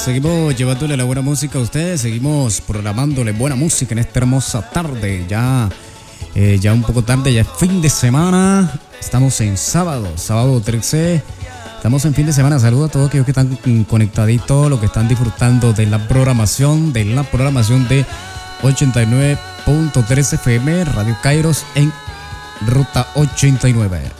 seguimos llevándole la buena música a ustedes, seguimos programándole buena música en esta hermosa tarde, ya un poco tarde, ya es fin de semana, estamos en sábado 13, estamos en fin de semana. Saludos a todos aquellos que están conectaditos, los que están disfrutando de la programación de 89.3 FM, Radio Kairos en Ruta 89.